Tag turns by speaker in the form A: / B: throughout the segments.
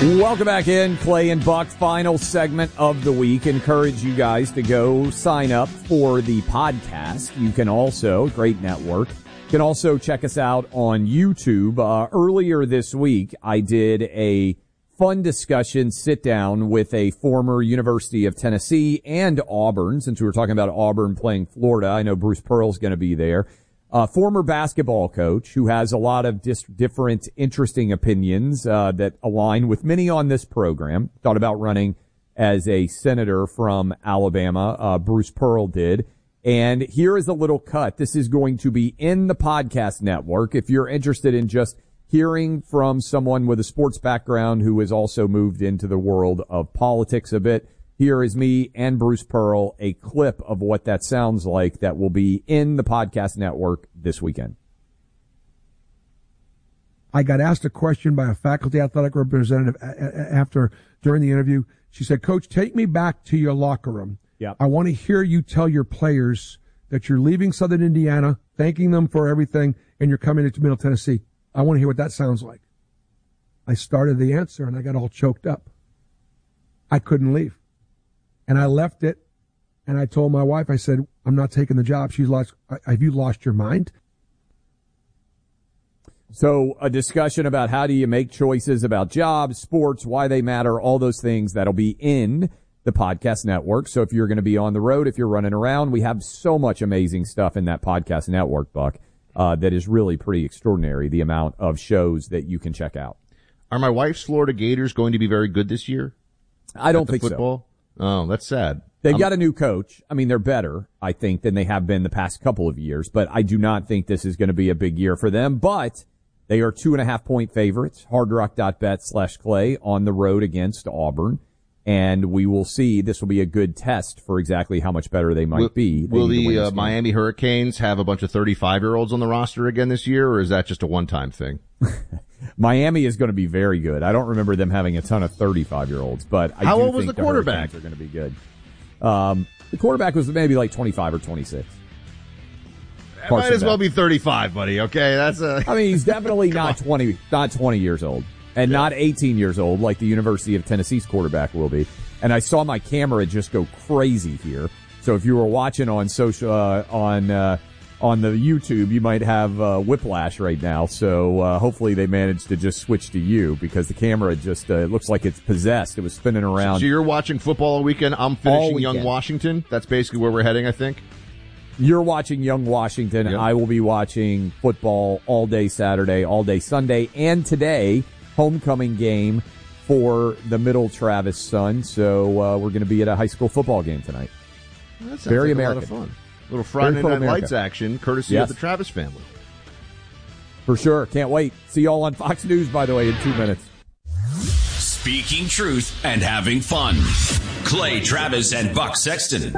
A: Welcome back in, Clay and Buck, final segment of the week. Encourage you guys to go sign up for the podcast. You can also, great network, you can also check us out on YouTube. Earlier this week, I did a fun discussion, sit down with a former University of Tennessee and Auburn, since we were talking about Auburn playing Florida. I know Bruce Pearl's going to be there. Former basketball coach who has a lot of different interesting opinions that align with many on this program. Thought about running as a senator from Alabama. Bruce Pearl did. And here is a little cut. This is going to be in the podcast network. If you're interested in just hearing from someone with a sports background who has also moved into the world of politics a bit, here is me and Bruce Pearl, a clip of what that sounds like that will be in the podcast network this weekend.
B: I got asked a question by a faculty athletic representative during the interview. She said, "Coach, take me back to your locker room.
A: Yep.
B: I want to hear you tell your players that you're leaving Southern Indiana, thanking them for everything, and you're coming into Middle Tennessee. I want to hear what that sounds like." I started the answer, and I got all choked up. I couldn't leave. And I left it, and I told my wife, I said, "I'm not taking the job." She's like, "Have you lost your mind?"
A: So a discussion about how do you make choices about jobs, sports, why they matter, all those things that'll be in the podcast network. So if you're going to be on the road, if you're running around, we have so much amazing stuff in that podcast network, Buck, that is really pretty extraordinary, the amount of shows that you can check out.
C: Are my wife's Florida Gators going to be very good this year?
A: I don't think
C: football?
A: so.
C: Oh, that's sad.
A: They've got a new coach. I mean, they're better, I think, than they have been the past couple of years, but I do not think this is going to be a big year for them. But they are 2.5-point favorites, hardrock.bet/Clay on the road against Auburn. And we will see. This will be a good test for exactly how much better they might be.
C: Will the Miami Hurricanes have a bunch of 35-year-olds on the roster again this year, or is that just a one-time thing?
A: Miami is going to be very good. I don't remember them having a ton of 35-year-olds, but I
C: How
A: do
C: old was
A: think
C: the quarterback?
A: Hurricanes are going to be good. The quarterback was maybe like 25 or 26.
C: It might as well be 35, buddy. Okay, I
A: mean, he's definitely not 20 years old, and not 18 years old like the University of Tennessee's quarterback will be. And I saw my camera just go crazy here. So if you were watching on social on the YouTube, you might have whiplash right now. So hopefully they managed to just switch to you, because the camera just it looks like it's possessed. It was spinning around.
C: So you're watching football all weekend. I'm finishing Young Washington. That's basically where we're heading, I think.
A: You're watching Young Washington.
C: Yep.
A: I will be watching football all day Saturday, all day Sunday, and today, homecoming game for the Middle Travis Sun. So we're going to be at a high school football game tonight.
C: That sounds
A: Very
C: like
A: American.
C: A lot of fun. Little Friday Night Lights action, courtesy
A: Yes.
C: of the Travis family.
A: For sure. Can't wait. See y'all on Fox News, by the way, in 2 minutes.
D: Speaking truth and having fun. Clay Travis and Buck Sexton.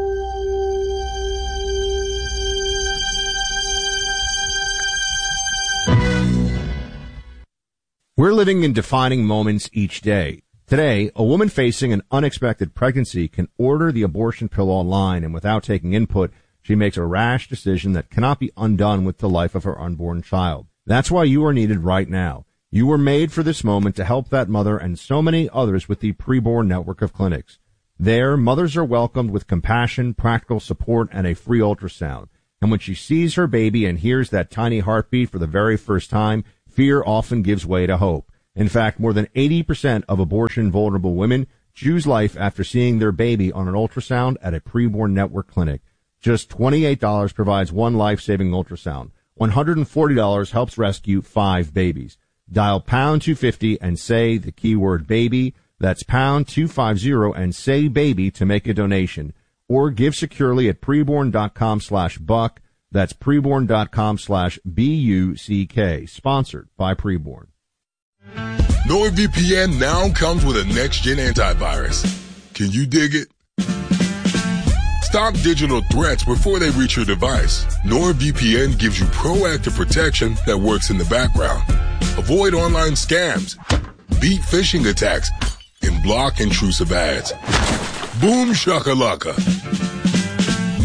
C: We're living in defining moments each day. Today, a woman facing an unexpected pregnancy can order the abortion pill online, and without taking input, she makes a rash decision that cannot be undone with the life of her unborn child. That's why you are needed right now. You were made for this moment to help that mother and so many others with the Preborn network of clinics. There, mothers are welcomed with compassion, practical support, and a free ultrasound. And when she sees her baby and hears that tiny heartbeat for the very first time, fear often gives way to hope. In fact, more than 80% of abortion-vulnerable women choose life after seeing their baby on an ultrasound at a Preborn network clinic. Just $28 provides one life-saving ultrasound. $140 helps rescue 5 babies. Dial pound 250 and say the keyword baby. That's pound 250 and say baby to make a donation. Or give securely at preborn.com/buck. That's preborn.com/BUCK. Sponsored by Preborn.
E: NordVPN now comes with a next-gen antivirus. Can you dig it? Stop digital threats before they reach your device. NordVPN gives you proactive protection that works in the background. Avoid online scams, beat phishing attacks, and block intrusive ads. Boom shakalaka.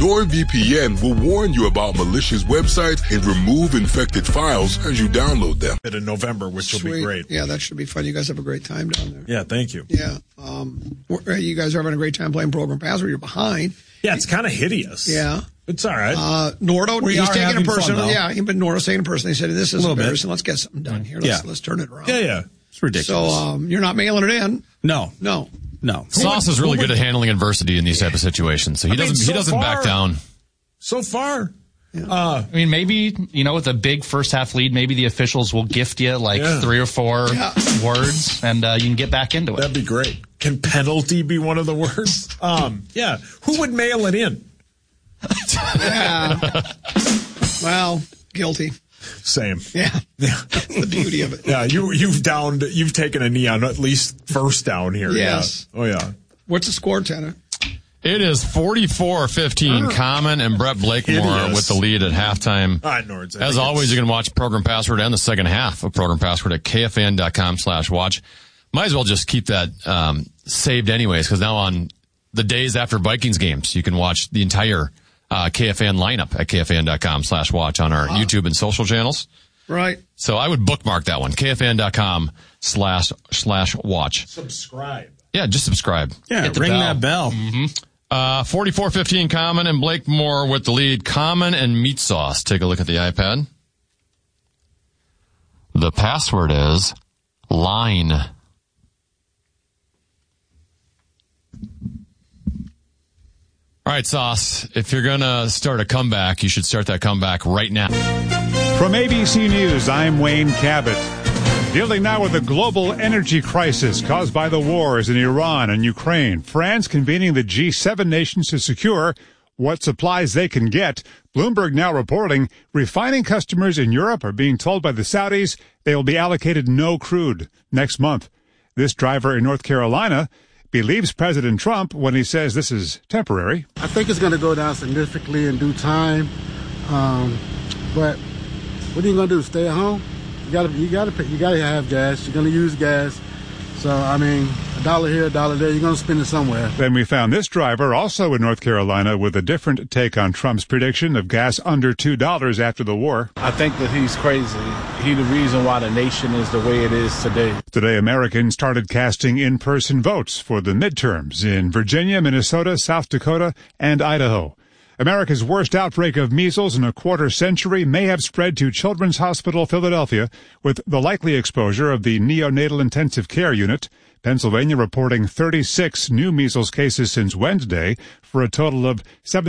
E: NordVPN will warn you about malicious websites and remove infected files as you download them.
F: In November, which will be great.
G: Yeah, that should be fun. You guys have a great time down there.
F: Yeah, thank you.
G: Yeah. You guys are having a great time playing Program Password. You're behind.
F: Yeah, it's kind of hideous.
G: Yeah.
F: It's all right.
G: Nordo, he's taking a person.
F: Yeah,
G: but Nordo's taking a person. They said, this is embarrassing. Let's get something done here. Let's turn it around.
F: Yeah. It's ridiculous.
G: So you're not mailing it in?
F: No.
H: Sauce is really good at handling adversity in these type of situations, so he doesn't back down.
F: So far.
G: Yeah.
H: I mean, maybe, with a big first half lead, maybe the officials will gift you 3 or 4 words, and you can get back into it.
F: That'd be great. Can penalty be one of the words? Yeah. Who would mail it in?
G: Yeah. Well, guilty.
F: Same.
G: Yeah. That's the beauty of it.
F: Yeah, you've taken a knee on at least first down here.
G: Yes.
F: Yeah. Oh yeah.
G: What's the score, Tanner?
H: It is 44-15. Common and Brett Blakemore with the lead at halftime. As always, you can watch Program Password and the second half of Program Password at KFAN.com/watch. Might as well just keep that saved anyways, because now on the days after Vikings games, you can watch the entire KFAN lineup at KFAN.com/watch on our YouTube and social channels.
G: Right.
H: So I would bookmark that one, KFAN.com/watch.
F: Subscribe.
H: Yeah, just subscribe.
F: Yeah, ring that bell.
H: Mm-hmm. 44-15, Common and Blakemore with the lead. Common and Meat Sauce. Take a look at the iPad. The password is line. All right, Sauce, if you're going to start a comeback, you should start that comeback right now.
I: From ABC News, I'm Wayne Cabot. Dealing now with a global energy crisis caused by the wars in Iran and Ukraine. France convening the G7 nations to secure what supplies they can get. Bloomberg now reporting refining customers in Europe are being told by the Saudis they will be allocated no crude next month. This driver in North Carolina believes President Trump when he says this is temporary.
J: I think it's going to go down significantly in due time. But what are you going to do? Stay at home? You got to have gas. You're going to use gas. So, I mean, $1 here, $1 there. You're going to spend it somewhere.
I: Then we found this driver also in North Carolina with a different take on Trump's prediction of gas under $2 after the war.
K: I think that he's crazy. He's the reason why the nation is the way it is today.
I: Today, Americans started casting in-person votes for the midterms in Virginia, Minnesota, South Dakota, and Idaho. America's worst outbreak of measles in a quarter century may have spread to Children's Hospital Philadelphia with the likely exposure of the neonatal intensive care unit. Pennsylvania reporting 36 new measles cases since Wednesday for a total of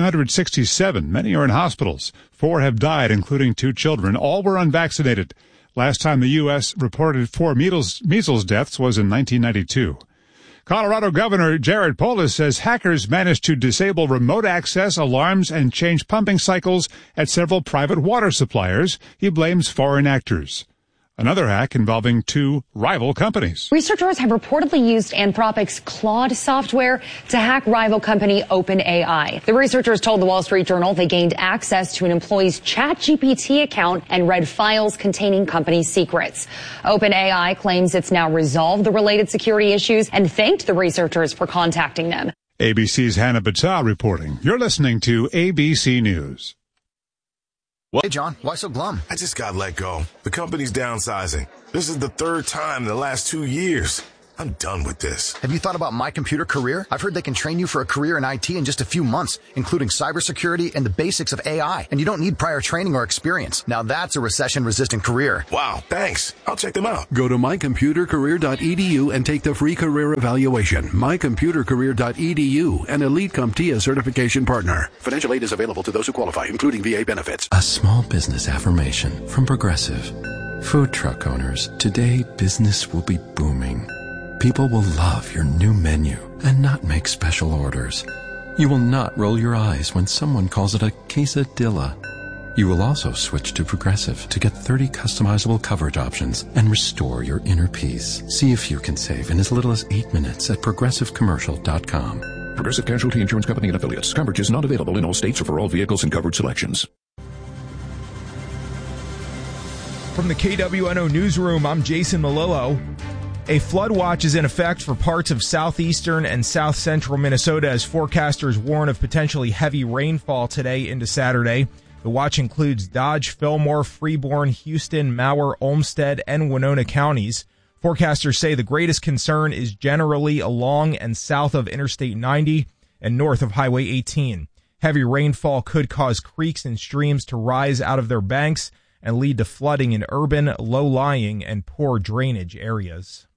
I: 767. Many are in hospitals. 4 have died, including 2 children. All were unvaccinated. Last time the U.S. reported 4 measles deaths was in 1992. Colorado Governor Jared Polis says hackers managed to disable remote access, alarms, and change pumping cycles at several private water suppliers. He blames foreign actors. Another hack involving 2 rival companies.
L: Researchers have reportedly used Anthropic's Claude software to hack rival company OpenAI. The researchers told the Wall Street Journal they gained access to an employee's ChatGPT account and read files containing company secrets. OpenAI claims it's now resolved the related security issues and thanked the researchers for contacting them.
I: ABC's Hannah Battah reporting. You're listening to ABC News.
M: Hey, John, why so glum?
N: I just got let go. The company's downsizing. This is the 3rd time in the last 2 years. I'm done with this.
M: Have you thought about My Computer Career? I've heard they can train you for a career in IT in just a few months, including cybersecurity and the basics of AI. And you don't need prior training or experience. Now that's a recession-resistant career.
N: Wow, thanks. I'll check them out.
O: Go to mycomputercareer.edu and take the free career evaluation. mycomputercareer.edu, an Elite CompTIA certification partner. Financial aid is available to those who qualify, including VA benefits.
P: A small business affirmation from Progressive. Food truck owners, today business will be booming. People will love your new menu and not make special orders. You will not roll your eyes when someone calls it a quesadilla. You will also switch to Progressive to get 30 customizable coverage options and restore your inner peace. See if you can save in as little as 8 minutes at ProgressiveCommercial.com.
Q: Progressive Casualty Insurance Company and Affiliates. Coverage is not available in all states or for all vehicles and coverage selections.
R: From the KWNO Newsroom, I'm Jason Malillo. A flood watch is in effect for parts of southeastern and south central Minnesota as forecasters warn of potentially heavy rainfall today into Saturday. The watch includes Dodge, Fillmore, Freeborn, Houston, Mower, Olmsted, and Winona counties. Forecasters say the greatest concern is generally along and south of Interstate 90 and north of Highway 18. Heavy rainfall could cause creeks and streams to rise out of their banks and lead to flooding in urban, low-lying, and poor drainage areas.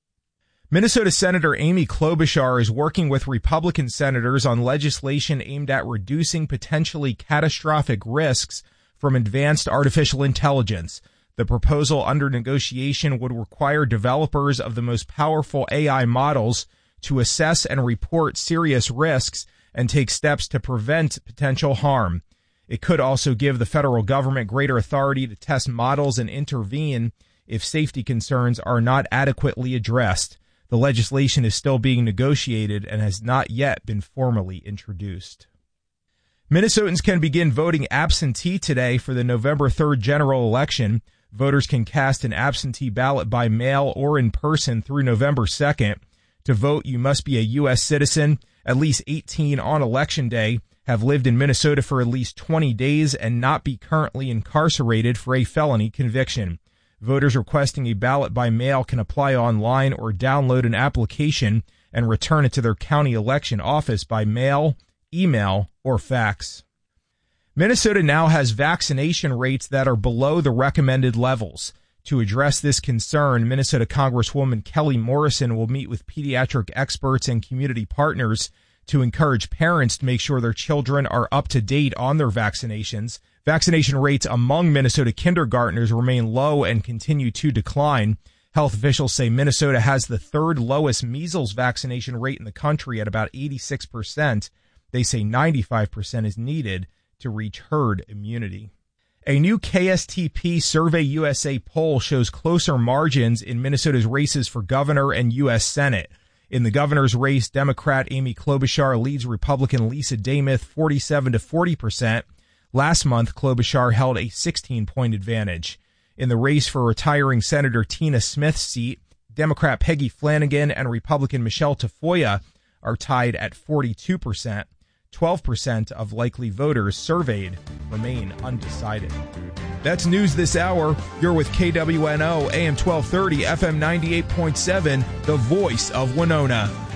R: Minnesota Senator Amy Klobuchar is working with Republican senators on legislation aimed at reducing potentially catastrophic risks from advanced artificial intelligence. The proposal under negotiation would require developers of the most powerful AI models to assess and report serious risks and take steps to prevent potential harm. It could also give the federal government greater authority to test models and intervene if safety concerns are not adequately addressed. The legislation is still being negotiated and has not yet been formally introduced. Minnesotans can begin voting absentee today for the November 3rd general election. Voters can cast an absentee ballot by mail or in person through November 2nd. To vote, you must be a U.S. citizen, at least 18 on Election Day, have lived in Minnesota for at least 20 days, and not be currently incarcerated for a felony conviction. Voters requesting a ballot by mail can apply online or download an application and return it to their county election office by mail, email, or fax. Minnesota now has vaccination rates that are below the recommended levels. To address this concern, Minnesota Congresswoman Kelly Morrison will meet with pediatric experts and community partners to encourage parents to make sure their children are up to date on their vaccinations. Vaccination rates among Minnesota kindergartners remain low and continue to decline. Health officials say Minnesota has the third lowest measles vaccination rate in the country at about 86%. They say 95% is needed to reach herd immunity. A new KSTP Survey USA poll shows closer margins in Minnesota's races for governor and U.S. Senate. In the governor's race, Democrat Amy Klobuchar leads Republican Lisa Demuth 47 to 40%. Last month, Klobuchar held a 16-point advantage. In the race for retiring Senator Tina Smith's seat, Democrat Peggy Flanagan and Republican Michelle Tafoya are tied at 42%. 12% of likely voters surveyed remain undecided. That's news this hour. You're with KWNO, AM 1230, FM 98.7, the voice of Winona.